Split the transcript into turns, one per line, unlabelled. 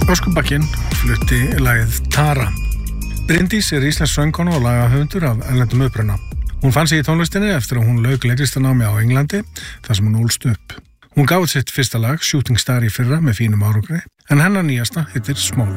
Öskubakkinn flutti lagið Tara. Bryndís íslensk söngkona og lagahöfundur af erlendum uppruna. Hún fann sig í tónlistinni eftir að hún lauk leiklistanámi á Englandi, þar sem hún ólst upp. Hún gaf út sitt fyrsta lag, Shooting Star í fyrra með fínum árangri, en hennar nýjasta heitir Small